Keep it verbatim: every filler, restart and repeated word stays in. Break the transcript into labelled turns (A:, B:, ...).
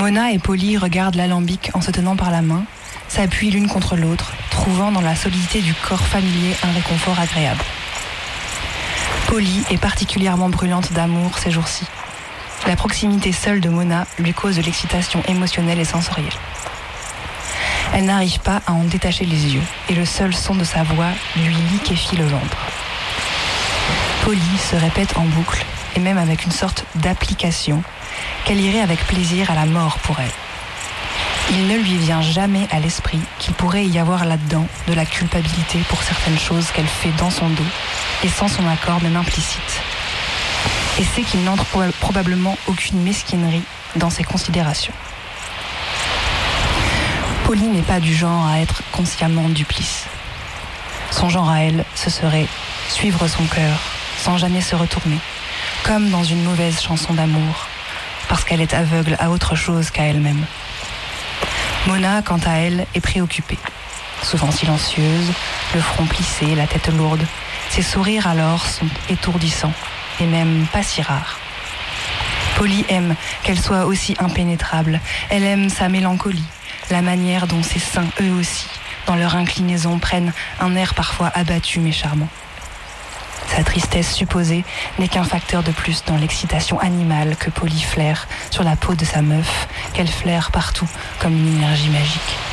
A: Mona et Polly regardent l'alambic en se tenant par la main, s'appuient l'une contre l'autre, trouvant dans la solidité du corps familier un réconfort agréable. Polly est particulièrement brûlante d'amour ces jours-ci. La proximité seule de Mona lui cause de l'excitation émotionnelle et sensorielle. Elle n'arrive pas à en détacher les yeux, et le seul son de sa voix lui liquéfie le ventre. Polly se répète en boucle, et même avec une sorte d'application, qu'elle irait avec plaisir à la mort pour elle. Il ne lui vient jamais à l'esprit qu'il pourrait y avoir là-dedans de la culpabilité pour certaines choses qu'elle fait dans son dos, et sans son accord même implicite. Et c'est qu'il n'entre probablement aucune mesquinerie dans ses considérations. Polly n'est pas du genre à être consciemment duplice. Son genre à elle, ce serait suivre son cœur, sans jamais se retourner, comme dans une mauvaise chanson d'amour, parce qu'elle est aveugle à autre chose qu'à elle-même. Mona, quant à elle, est préoccupée, souvent silencieuse, le front plissé, la tête lourde. Ses sourires alors sont étourdissants, et même pas si rares. Polly aime qu'elle soit aussi impénétrable, elle aime sa mélancolie, la manière dont ses seins, eux aussi, dans leur inclinaison, prennent un air parfois abattu mais charmant. Sa tristesse supposée n'est qu'un facteur de plus dans l'excitation animale que Polly flaire sur la peau de sa meuf, qu'elle flaire partout comme une énergie magique.